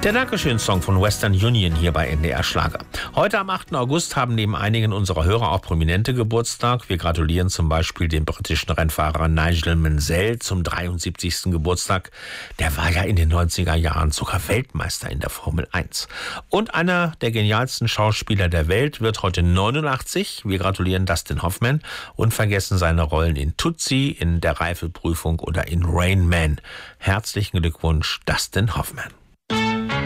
Der Dankeschön-Song von Western Union hier bei NDR Schlager. Heute am 8. August haben neben einigen unserer Hörer auch Prominente Geburtstag. Wir gratulieren zum Beispiel dem britischen Rennfahrer Nigel Mansell zum 73. Geburtstag. Der war ja in den 90er Jahren sogar Weltmeister in der Formel 1. Und einer der genialsten Schauspieler der Welt wird heute 89. Wir gratulieren Dustin Hoffman und vergessen seine Rollen in Tootsie, in der Reifeprüfung oder in Rain Man. Herzlichen Glückwunsch, Dustin Hoffman.